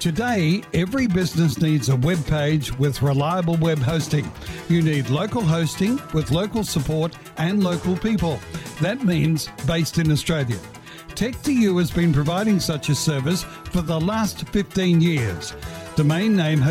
Today, every business needs a web page with reliable web hosting. You need local hosting with local support and local people. That means based in Australia. Tech2U has been providing such a service for the last 15 years. Domain name